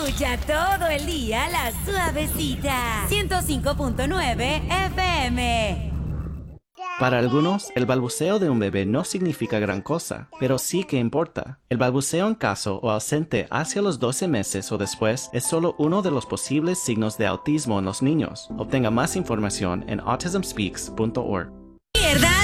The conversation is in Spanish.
Escucha todo el día la suavecita. 105.9 FM. Para algunos, el balbuceo de un bebé no significa gran cosa, pero sí que importa. El balbuceo en caso o ausente hacia los 12 meses o después es solo uno de los posibles signos de autismo en los niños. Obtenga más información en autismspeaks.org.